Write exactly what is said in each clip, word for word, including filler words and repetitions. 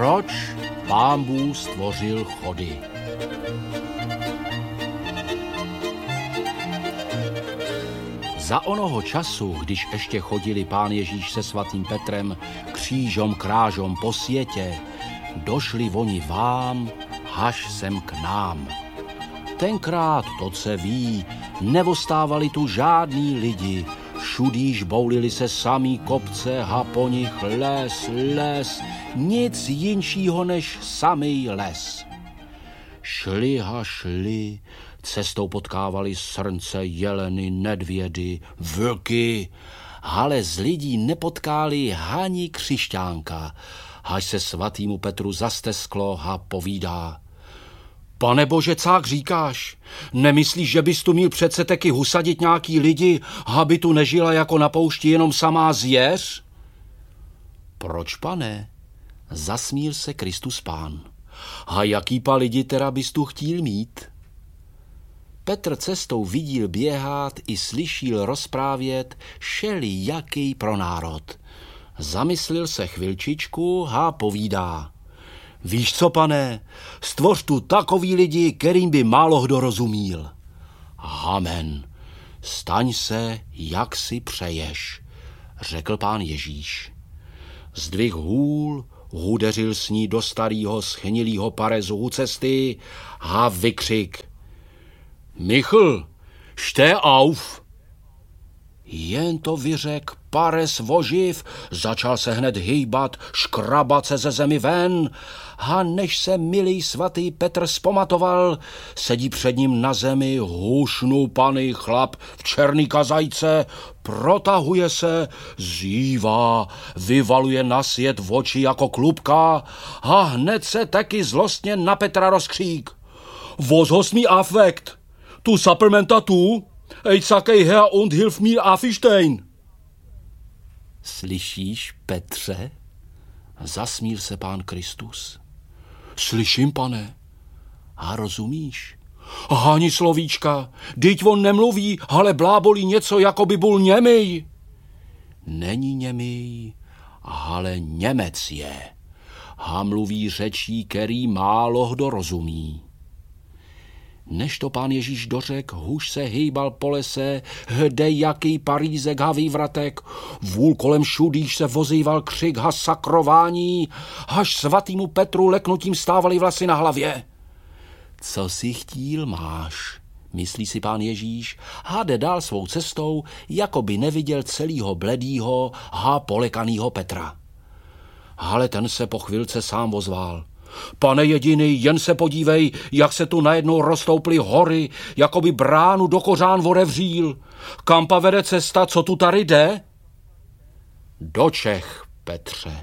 proč Pán Bůh stvořil chody. Za onoho času, když ještě chodili Pán Ježíš se svatým Petrem křížom krážom po světě, došli oni vám, haž sem k nám. Tenkrát, to se ví, nevostávali tu žádní lidi, všudíž boulili se samý kopce a po nich les, les, nic jinšího než samý les. Šli a šli, cestou potkávali srnce, jeleny, nedvědy, vlky, ale z lidí nepotkáli ani křišťánka, až se svatýmu Petru zastesklo a povídá: Pane Bože, cák říkáš? Nemyslíš, že bys tu měl přece taky usadit nějaký lidi, aby tu nežila jako na poušti jenom samá zvěř? Proč, pane? Zasmíl se Kristus Pán. A jaký pa lidi teda bys tu chtěl mít? Petr cestou vidíl běhat i slyšíl rozprávět šeli jaký pro národ. Zamyslil se chvilčičku a povídá: Víš co, pane, stvoř tu takový lidi, kterým by málo kdo rozumíl. Amen. Staň se, jak si přeješ, řekl Pán Ježíš. Zdvih hůl, hudeřil s ní do starýho schnilýho parezu u cesty a vykřik: Michl, šte auf! Jen to vyřek pares voživ, začal se hned hýbat, škrabat se ze zemi ven, a než se milý svatý Petr zpamatoval, sedí před ním na zemi hušnoupaný chlap v černý kazajce, protahuje se, zívá, vyvaluje na svět v oči jako klubka a hned se taky zlostně na Petra rozkřík: Was hast mi affekt? Tu supplementa tu? Ej, sakej her und hilf mir aufstehen. Slyšíš, Petře? Zasmíl se Pán Kristus. Slyším, pane. A rozumíš? Ani slovíčka, dyť on nemluví, ale blábolí něco, jako by byl němej. Není němej, ale Němec je. A mluví řečí, který málo kdo rozumí. Než to Pán Ježíš dořek, huž se hejbal po lese, hde jaký parízek a vývratek, vůl kolem šudíž se vozýval křik a sakrování, až svatýmu Petru leknutím stávaly vlasy na hlavě. Co si chtíl máš, myslí si Pán Ježíš, a jde dál svou cestou, jako by neviděl celýho bledýho a polekanýho Petra. Ale ten se po chvilce sám ozval: Pane jediný, jen se podívej, jak se tu najednou roztouply hory, jako by bránu do kořán otevřel. Kam pa vede cesta, co tu tady jde? Do Čech, Petře.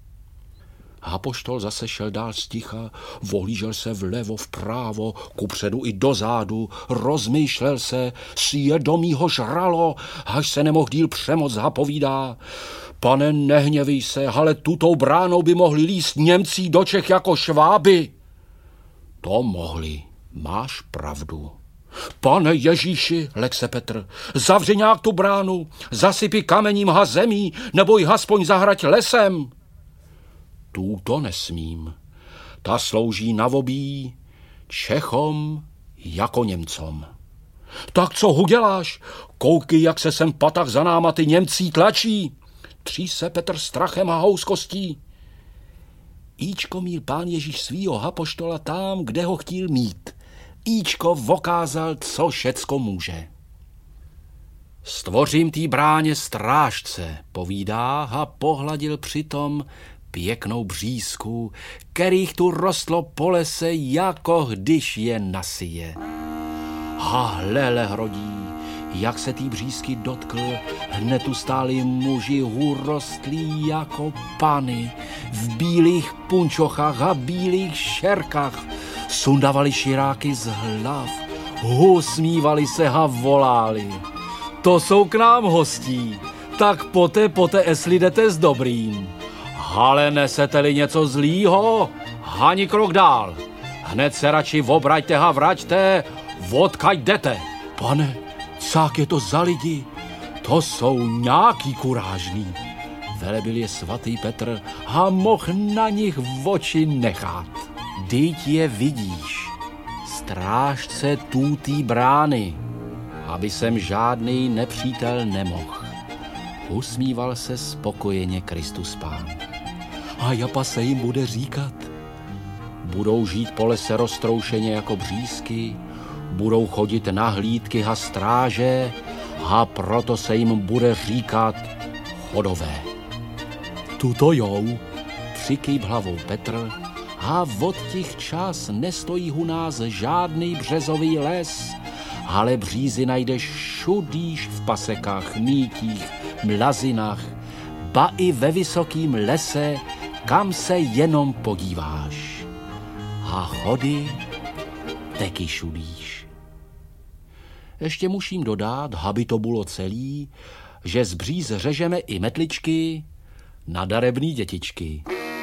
Apoštol zase šel dál sticha, vohlížel se vlevo, vprávo, kupředu i dozadu, rozmýšlel se, svědomí ho žralo, až se nemohl díl přemoc a povídá: Pane, nehněvej se, ale tutou bránou by mohli líst Němcí do Čech jako Šváby. To mohli, máš pravdu. Pane Ježíši, lek se Petr, zavři nějak tu bránu, zasypi kamením ha zemí, nebo ji aspoň zahrať lesem. Tuto nesmím. Ta slouží na obí Čechom jako Němcom. Tak co uděláš? Koukej, jak se sem patach za náma ty Němcí tlačí. Tří se Petr strachem a houskostí. Íčko míl Pán Ježíš svýho apoštola tam, kde ho chtěl mít. Íčko vokázal, co všecko může. Stvořím tý bráně strážce, povídá a pohladil přitom pěknou břízku, kterých tu rostlo po lese, jako když je nasije. A hlele hrodí, jak se tý břízky dotkl, hned tu stáli muži hurostlí jako pany, v bílých punčochách a bílých šerkách, sundavali širáky z hlav, usmívali se a volali: To jsou k nám hostí, tak poté, poté, esli jdete s dobrým. Ale nesete-li něco zlýho, ani krok dál. Hned se radši obraťte a vraťte, odkaď jdete. Pane, cák je to za lidi? To jsou nějaký kurážný. velebil je svatý Petr a mohl na nich v oči nechat. Dyť je vidíš, strážce tutý brány, aby sem žádný nepřítel nemohl. Usmíval se spokojeně Kristus Pán. A japa se jim bude říkat? Budou žít po lese roztroušeně jako břízky, budou chodit na hlídky a stráže a proto se jim bude říkat chodové. Tuto jou, přikýb hlavou Petr, a od těch čas nestojí u nás žádný březový les, ale břízy najdeš všudíš v pasekách, mítích, mlazinách, ba i ve vysokým lese, kam se jenom podíváš. A chody taky šudíš. Ještě musím dodat, aby to bylo celý, že z bříz řežeme i metličky na darebný dětičky.